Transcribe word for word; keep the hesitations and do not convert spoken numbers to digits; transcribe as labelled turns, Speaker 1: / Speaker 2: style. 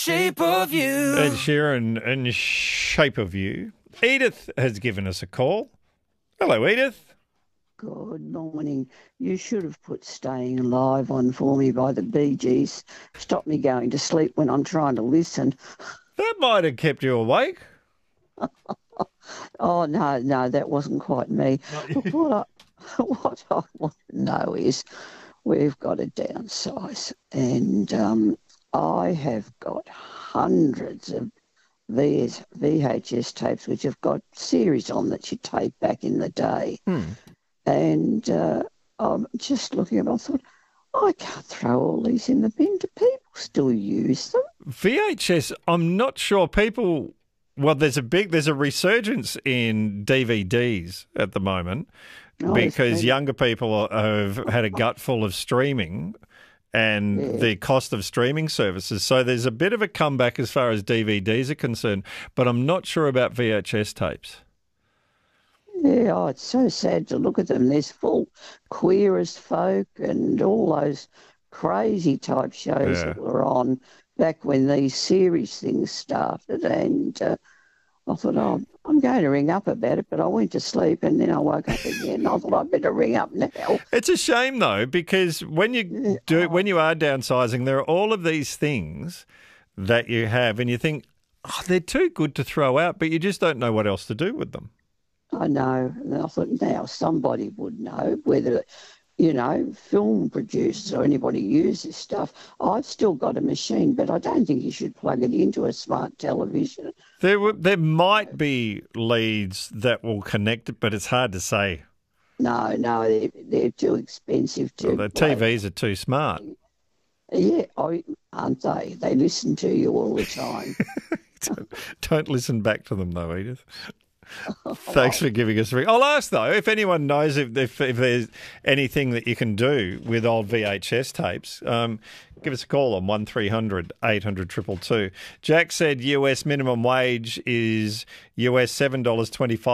Speaker 1: Shape of You.
Speaker 2: Ed Sheeran and Shape of You. Edith has given us a call. Hello, Edith.
Speaker 3: Good morning. You should have put Staying Alive on for me by the Bee Gees. Stop me going to sleep when I'm trying to listen.
Speaker 2: That might have kept you awake.
Speaker 3: Oh, no, no, that wasn't quite me. Look, what, I, what I want to know is we've got to downsize, and um, I have got hundreds of V H S tapes which have got series on that you tape back in the day.
Speaker 2: Hmm.
Speaker 3: And uh, I'm just looking at them, I thought, I can't throw all these in the bin. Do people still use them?
Speaker 2: V H S, I'm not sure people... Well, there's a big, there's a resurgence in D V Ds at the moment
Speaker 3: Oh,
Speaker 2: because
Speaker 3: it's-
Speaker 2: younger people have had a gut full of streaming and
Speaker 3: Yeah.
Speaker 2: the cost of streaming services. So there's a bit of a comeback as far as D V Ds are concerned, but I'm not sure about V H S tapes.
Speaker 3: Yeah, oh, it's so sad to look at them. There's full Queer as Folk and all those crazy type shows
Speaker 2: Yeah.
Speaker 3: that were on back when these series things started. And uh, I thought, oh, I'm going to ring up about it, but I went to sleep and then I woke up again. I thought I'd better ring up now.
Speaker 2: It's a shame though, because when you do when you are downsizing, there are all of these things that you have, and you think, oh, they're too good to throw out, but you just don't know what else to do with them.
Speaker 3: I know. And I thought now somebody would know whether, you know, film producers or anybody use this stuff. I've still got a machine, but I don't think you should plug it into a smart television.
Speaker 2: There, w- there might be leads that will connect it, but it's hard to say.
Speaker 3: No, no, they're, they're too expensive to
Speaker 2: Well, the T Vs are too smart.
Speaker 3: Yeah, oh, aren't they? They listen to you all the time.
Speaker 2: don't, don't listen back to them, though, Edith. Thanks for giving us a ring. I'll ask, though, if anyone knows if, if, if there's anything that you can do with old V H S tapes, um, give us a call on one three hundred eight hundred two two two. Jack said U S minimum wage is U S seven dollars twenty-five